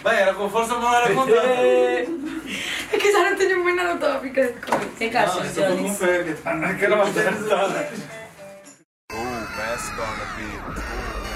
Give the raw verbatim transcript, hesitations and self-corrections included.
Bem, era com força, mas não era com tanto. É que já não tenho mais nada tópica de coisa. O que é que achas, Não, eu só estou com fé, que está na cara bastante. Ooh, mask on the beat.